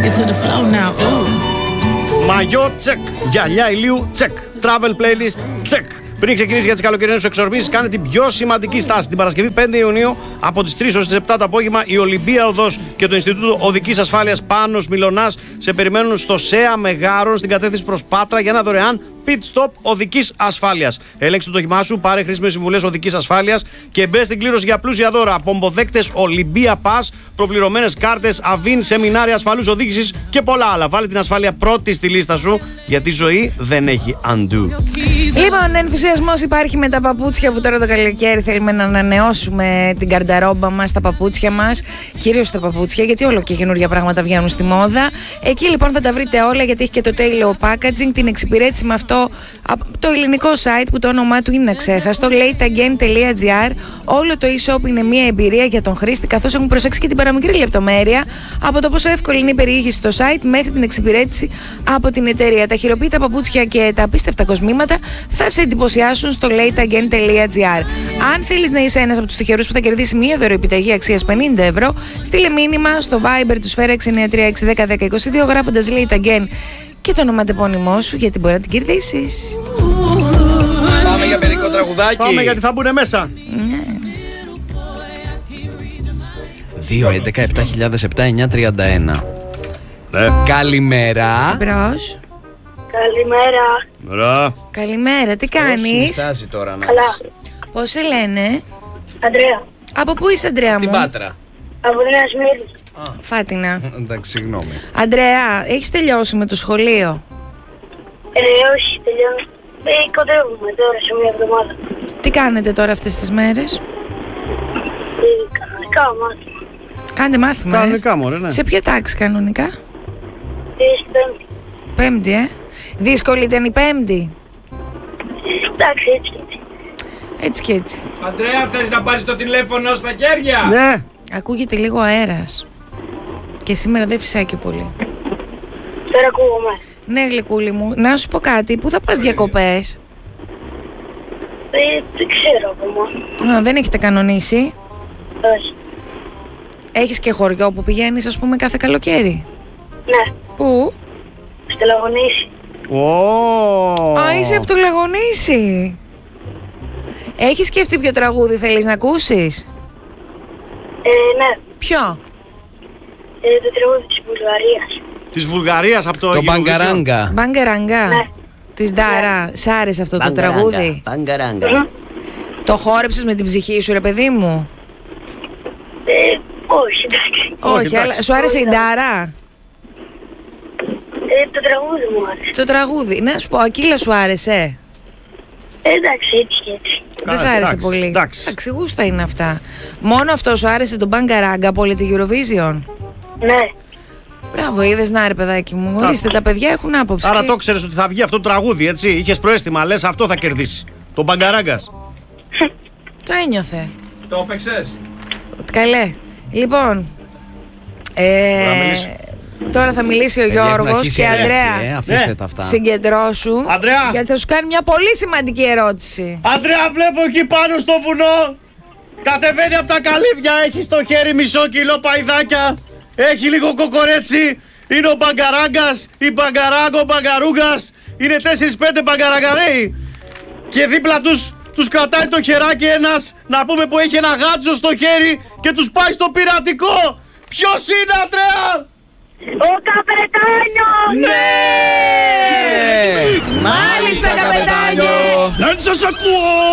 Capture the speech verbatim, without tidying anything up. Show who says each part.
Speaker 1: Μαγιό, τσεκ. Γυαλιά ηλίου, τσεκ. Travel playlist, τσεκ. Πριν ξεκινήσει για τις καλοκαιρινές σου εξορμήσεις, κάνε την πιο σημαντική στάση. Την Παρασκευή πέντε Ιουνίου από τις τρεις ως τις επτά το απόγευμα, η Ολυμπία Οδός και το Ινστιτούτο Οδικής Ασφάλειας Πάνος Μιλωνάς σε περιμένουν στο ΣΕΑ Μεγάρων στην κατεύθυνση προς Πάτρα για ένα δωρεάν pit stop οδικής ασφάλειας. Έλεξε το όχημά σου, πάρε χρήσιμες συμβουλές οδικής ασφάλειας και μπε στην κλήρωση για πλούσια δώρα. Πομποδέκτες Ολυμπία Pass, προπληρωμένες κάρτες, αβίν, σεμινάρια ασφαλούς οδήγησης και πολλά άλλα. Βάλε την ασφάλεια πρώτη στη λίστα σου, γιατί η ζωή δεν έχει undo.
Speaker 2: Λοιπόν, ενθουσιασμός υπάρχει με τα παπούτσια που τώρα το καλοκαίρι θέλουμε να ανανεώσουμε την καρνταρόμπα μας, τα παπούτσια μας, κυρίως τα παπούτσια, γιατί όλο και καινούργια πράγματα βγαίνουν στη μόδα. Εκεί λοιπόν θα τα βρείτε όλα, γιατί έχει και το τέλειο packaging, την εξυπηρέτηση με αυτό το ελληνικό site που το όνομά του είναι αξέχαστο, lateagain τελεία gr. Όλο το e-shop είναι μια εμπειρία για τον χρήστη, καθώς έχουν προσέξει και την παραμικρή λεπτομέρεια από το πόσο εύκολη είναι η περιήγηση στο site μέχρι την εξυπηρέτηση από την εταιρεία. Τα χειροποίητα παπούτσια και τα απίστευτα κοσμήματα θα σε εντυπωσιάσουν στο lateagain τελεία gr. Αν θέλεις να είσαι ένας από τους τυχερούς που θα κερδίσει μια δωροεπιταγή αξίας πενήντα ευρώ, στείλε μήνυμα στο Viber του Σφαίρα έξι εννιά τρία έξι ένα μηδέν ένα μηδέν δύο γράφοντας lateagain και το ονοματεπώνυμό σου, γιατί μπορεί να την κερδίσεις.
Speaker 3: Πάμε για παιδικό τραγουδάκι.
Speaker 1: Πάμε, γιατί θα μπουν μέσα.
Speaker 2: Ναι.
Speaker 3: δύο έντεκα επτά χιλιάδες επτά εννιά τριάντα ένα.
Speaker 1: Ναι.
Speaker 3: Καλημέρα.
Speaker 2: Μπρος.
Speaker 4: Καλημέρα.
Speaker 1: Μπρά.
Speaker 2: Καλημέρα, τι κάνεις?
Speaker 3: Συνιστάζει τώρα να
Speaker 4: Καλά.
Speaker 3: είσαι.
Speaker 2: Πώς σε λένε?
Speaker 4: Αντρέα.
Speaker 2: Από πού είσαι, Αντρέα
Speaker 3: Την
Speaker 2: μου?
Speaker 3: Πάτρα.
Speaker 4: Από τη Νέα Σμύρνη.
Speaker 2: Φάτινα.
Speaker 3: Εντάξει, συγγνώμη.
Speaker 2: Αντρέα, έχεις τελειώσει με το σχολείο?
Speaker 4: Ε, όχι, τελειώνω. Ε, κοντεύουμε τώρα σε μια εβδομάδα.
Speaker 2: Τι κάνετε τώρα αυτές τις μέρες?
Speaker 4: Ε, κανονικά μάθημα.
Speaker 2: Κάντε μάθημα, ε?
Speaker 1: Κανονικά, μωρέ, ναι.
Speaker 2: Σε ποια τάξη κανονικά?
Speaker 4: Ε, στην Πέμπτη.
Speaker 2: Πέμπτη, ε? Δύσκολη ήταν η Πέμπτη?
Speaker 4: Ε, εντάξει, έτσι και έτσι.
Speaker 2: Έτσι και έτσι.
Speaker 3: Αντρέα, θες να πάρεις το τηλέφωνο στα χέρια?
Speaker 1: Ναι.
Speaker 2: Ακούγεται λίγο αέρας. Και σήμερα δεν φυσάει και πολύ.
Speaker 4: Τώρα ακούγομαι.
Speaker 2: Ναι, γλυκούλη μου, να σου πω κάτι. Πού θα πας διακοπές?
Speaker 4: Ε, δεν ξέρω ακόμα.
Speaker 2: Α, δεν έχετε κανονίσει?
Speaker 4: Όχι.
Speaker 2: Έχεις και χωριό που πηγαίνεις, ας πούμε, κάθε καλοκαίρι?
Speaker 4: Ναι,
Speaker 2: Πού?
Speaker 4: στο Λαγωνίσι.
Speaker 1: Ω.
Speaker 2: Α, είσαι από το Λαγωνίσι. Έχεις σκεφτεί ποιο τραγούδι θέλεις να ακούσεις?
Speaker 4: Ε, ναι.
Speaker 2: Ποιο?
Speaker 4: Ε, το τραγούδι της Βουλγαρίας.
Speaker 1: Της Βουλγαρίας από το
Speaker 3: Το
Speaker 1: Eurovision.
Speaker 3: Μπαγκαράγκα.
Speaker 2: Μπαγκαράγκα.
Speaker 4: Ναι.
Speaker 2: Της Ντάρα. Σ' άρεσε αυτό το τραγούδι?
Speaker 1: Μπαγκαράγκα.
Speaker 2: Το χόρεψες με την ψυχή σου, ρε παιδί μου?
Speaker 4: Ε, όχι, εντάξει.
Speaker 1: Όχι,
Speaker 2: Όχι, αλλά
Speaker 1: εντάξει.
Speaker 2: σου άρεσε η Ντάρα?
Speaker 4: Ε, το τραγούδι μου άρεσε.
Speaker 2: Το τραγούδι. Να σου πω, Ακύλα σου άρεσε?
Speaker 4: Ε, εντάξει, έτσι και έτσι.
Speaker 2: Δεν σ' άρεσε
Speaker 1: εντάξει,
Speaker 2: πολύ?
Speaker 1: εντάξει.
Speaker 2: Εντάξει, γούστα είναι αυτά. Μόνο αυτό σου άρεσε, το Μπαγκαράγκα από όλη τη Eurovision?
Speaker 4: Ναι.
Speaker 2: Μπράβο, είδες, να ρε παιδάκι μου. Ορίστε, τα παιδιά έχουν άποψη.
Speaker 1: Άρα το ξέρεις ότι θα βγει αυτό το τραγούδι, έτσι. Είχες προαίσθημα, λες αυτό θα κερδίσει. Το Μπαγκαράγκας.
Speaker 2: Το ένιωθε.
Speaker 3: Το έπαιξες?
Speaker 2: Καλέ. Λοιπόν, ε,
Speaker 1: Τώρα μιλήσω.
Speaker 2: τώρα θα μιλήσει ο
Speaker 3: Παιδιά, έχουν
Speaker 2: Γιώργος
Speaker 3: αρχίσει
Speaker 2: και
Speaker 3: η έρευνα,
Speaker 2: Ανδρέα,
Speaker 3: ε, αφήστε
Speaker 1: Ναι.
Speaker 3: τα αυτά.
Speaker 2: συγκεντρώσου.
Speaker 1: Ανδρέα.
Speaker 2: Γιατί θα σου κάνει μια πολύ σημαντική ερώτηση.
Speaker 1: Αντρέα, βλέπω εκεί πάνω στο βουνό. Κατεβαίνει από τα καλύβια, έχει στο χέρι μισό κιλό παϊδάκια. Έχει λίγο κοκορέτσι. Είναι ο Μπαγκαράγκας, η Μπαγκαράγκο, ο Μπαγκαρούγκας. Είναι τέσσερις πέντε μπαγκαραγκαρέοι. Και δίπλα τους, τους κρατάει το χεράκι ένας, να πούμε, που έχει ένα γάτζο στο χέρι και τους πάει στο πειρατικό. Ποιος είναι, Αντρέα?
Speaker 4: Ο Καπετάνιος!
Speaker 1: Ναι!
Speaker 2: Μάλιστα, καπετάνιο!
Speaker 1: Δεν σας ακούω!